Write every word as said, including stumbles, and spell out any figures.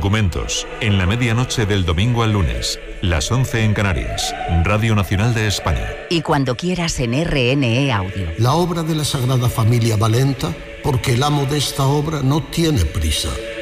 Documentos, en la medianoche del domingo al lunes, las once en Canarias, Radio Nacional de España. Y cuando quieras en R N E Audio. La obra de la Sagrada Familia Valenta, porque el amo de esta obra no tiene prisa.